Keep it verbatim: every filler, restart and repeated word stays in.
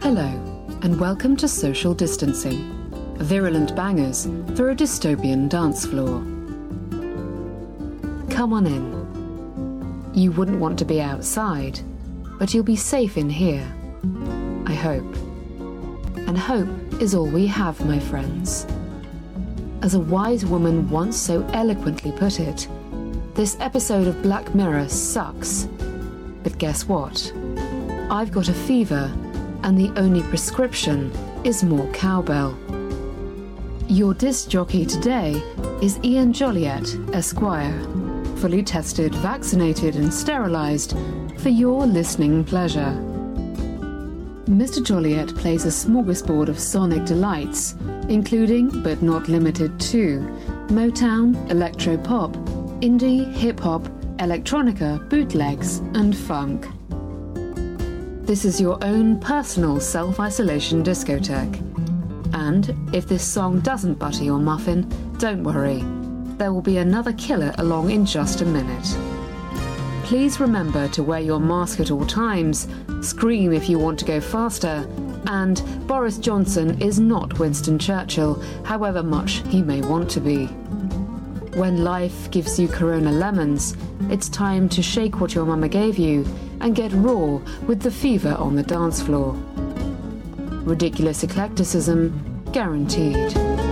Hello, and welcome to Social Distancing, virulent bangers for a dystopian dance floor. Come on in. You wouldn't want to be outside, but you'll be safe in here. I hope. And hope is all we have, my friends. As a wise woman once so eloquently put it, this episode of Black Mirror sucks. But guess what? I've got a fever, and the only prescription is more cowbell. Your disc jockey today is Ian Joliet, Esquire, fully tested, vaccinated and sterilised for your listening pleasure. Mister Joliet plays a smorgasbord of sonic delights, including, but not limited to, Motown, electro-pop, indie, hip-hop, electronica, bootlegs and funk. This is your own personal self-isolation discotheque. And if this song doesn't butter your muffin, don't worry. There will be another killer along in just a minute. Please remember to wear your mask at all times, scream if you want to go faster, and Boris Johnson is not Winston Churchill, however much he may want to be. When life gives you Corona lemons, it's time to shake what your mama gave you and get raw with the fever on the dance floor. Ridiculous eclecticism guaranteed.